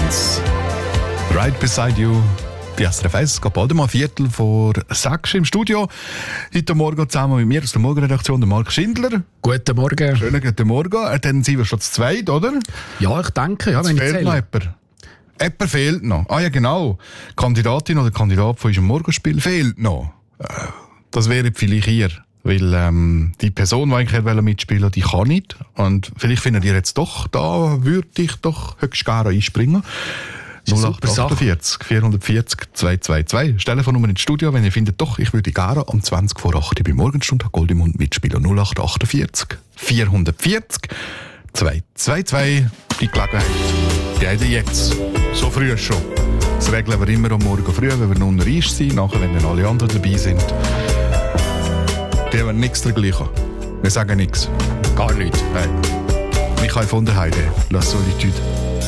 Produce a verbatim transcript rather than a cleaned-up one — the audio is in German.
eins. Right beside you. Die S R F eins geht bald mal ein Viertel vor sechs im Studio. Heute Morgen zusammen mit mir aus der Morgenredaktion, der Marc Schindler. Guten Morgen. Schönen guten Morgen. Äh, Dann sind wir schon zu zweit, oder? Ja, ich denke, ja, Jetzt wenn ich fehlt zähle. noch jemand. Jemand fehlt noch. Ah ja, genau. Die Kandidatin oder Kandidat von unserem Morgenspiel fehlt noch. Äh, Das wäre vielleicht ihr. Weil ähm, die Person, die eigentlich hätte mitspielen wollte, die kann nicht. Und vielleicht findet ihr jetzt doch, da würde ich doch höchst gerne einspringen. null acht achtundvierzig, vierhundertvierzig, zweihundertzweiundzwanzig. Telefonnummer ins Studio, wenn ihr findet, doch, ich würde gerne am zwanzig vor acht bei Morgenstunde Gold im Mund mitspielen. null acht achtundvierzig, vierhundertvierzig, zweihundertzweiundzwanzig. Die Gelegenheit, die habt ihr jetzt. So früh schon. Das regeln wir immer am Morgen früh, wenn wir noch unter Eis sind. Nachher, wenn dann alle anderen dabei sind. Die haben nichts dergleichen. Wir sagen nichts. Gar nicht. Nein. Michael von der Heide, La Solitude.